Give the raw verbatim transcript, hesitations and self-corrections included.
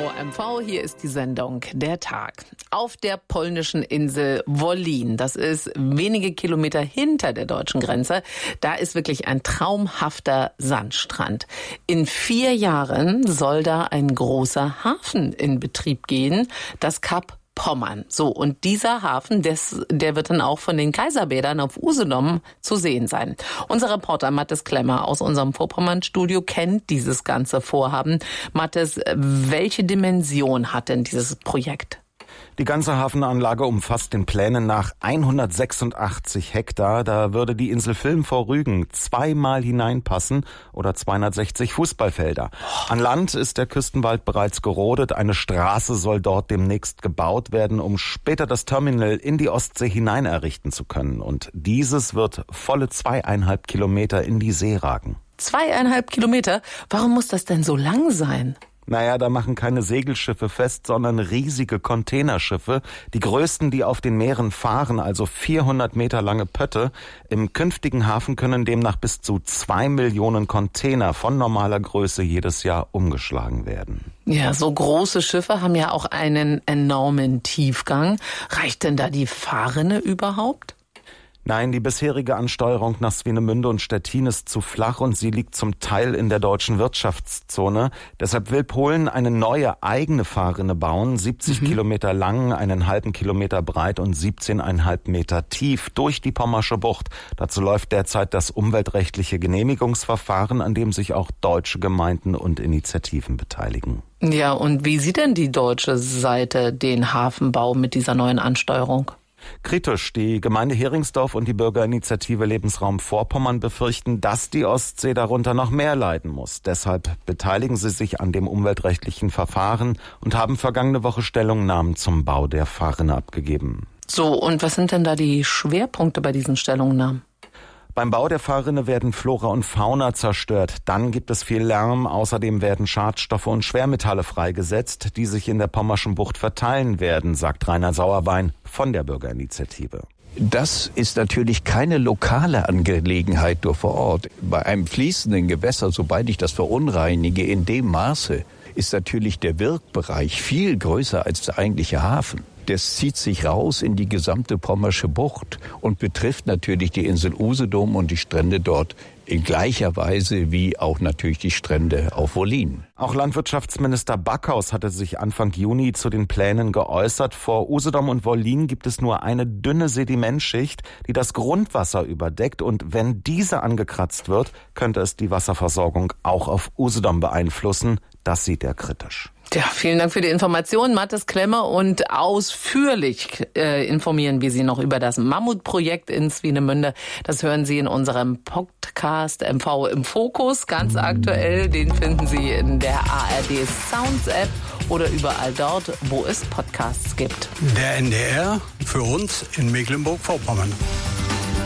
M V, hier ist die Sendung Der Tag. Auf der polnischen Insel Wollin, das ist wenige Kilometer hinter der deutschen Grenze, da ist wirklich ein traumhafter Sandstrand. In vier Jahren soll da ein großer Hafen in Betrieb gehen, das Kap Pommern. So, und dieser Hafen, des, der wird dann auch von den Kaiserbädern auf Usedom zu sehen sein. Unser Reporter Mathis Klemmer aus unserem Vorpommern-Studio kennt dieses ganze Vorhaben. Mathis, welche Dimension hat denn dieses Projekt? Die ganze Hafenanlage umfasst den Plänen nach hundertsechsundachtzig Hektar. Da würde die Insel Vilm vor Rügen zweimal hineinpassen oder zweihundertsechzig Fußballfelder. An Land ist der Küstenwald bereits gerodet. Eine Straße soll dort demnächst gebaut werden, um später das Terminal in die Ostsee hinein errichten zu können. Und dieses wird volle zweieinhalb Kilometer in die See ragen. Zweieinhalb Kilometer? Warum muss das denn so lang sein? Naja, da machen keine Segelschiffe fest, sondern riesige Containerschiffe. Die größten, die auf den Meeren fahren, also vierhundert Meter lange Pötte. Im künftigen Hafen können demnach bis zu zwei Millionen Container von normaler Größe jedes Jahr umgeschlagen werden. Ja, so große Schiffe haben ja auch einen enormen Tiefgang. Reicht denn da die Fahrrinne überhaupt? Nein, die bisherige Ansteuerung nach Swinemünde und Stettin ist zu flach und sie liegt zum Teil in der deutschen Wirtschaftszone. Deshalb will Polen eine neue eigene Fahrrinne bauen, siebzig mhm. Kilometer lang, einen halben Kilometer breit und siebzehn Komma fünf Meter tief durch die Pommersche Bucht. Dazu läuft derzeit das umweltrechtliche Genehmigungsverfahren, an dem sich auch deutsche Gemeinden und Initiativen beteiligen. Ja, und wie sieht denn die deutsche Seite den Hafenbau mit dieser neuen Ansteuerung? Kritisch. Die Gemeinde Heringsdorf und die Bürgerinitiative Lebensraum Vorpommern befürchten, dass die Ostsee darunter noch mehr leiden muss. Deshalb beteiligen sie sich an dem umweltrechtlichen Verfahren und haben vergangene Woche Stellungnahmen zum Bau der Fahrrinne abgegeben. So, und was sind denn da die Schwerpunkte bei diesen Stellungnahmen? Beim Bau der Fahrrinne werden Flora und Fauna zerstört. Dann gibt es viel Lärm. Außerdem werden Schadstoffe und Schwermetalle freigesetzt, die sich in der Pommerschen Bucht verteilen werden, sagt Rainer Sauerwein von der Bürgerinitiative. Das ist natürlich keine lokale Angelegenheit nur vor Ort. Bei einem fließenden Gewässer, sobald ich das verunreinige in dem Maße, ist natürlich der Wirkbereich viel größer als der eigentliche Hafen. Das zieht sich raus in die gesamte Pommersche Bucht und betrifft natürlich die Insel Usedom und die Strände dort in gleicher Weise wie auch natürlich die Strände auf Wollin. Auch Landwirtschaftsminister Backhaus hatte sich Anfang Juni zu den Plänen geäußert. Vor Usedom und Wollin gibt es nur eine dünne Sedimentschicht, die das Grundwasser überdeckt. Und wenn diese angekratzt wird, könnte es die Wasserversorgung auch auf Usedom beeinflussen. Das sieht er kritisch. Ja, vielen Dank für die Information, Mathis Klemmer. Und ausführlich äh, informieren wir Sie noch über das Mammutprojekt in Swinemünde. Das hören Sie in unserem Podcast M V im Fokus. Ganz aktuell, den finden Sie in der A R D Sounds App oder überall dort, wo es Podcasts gibt. Der N D R für uns in Mecklenburg-Vorpommern.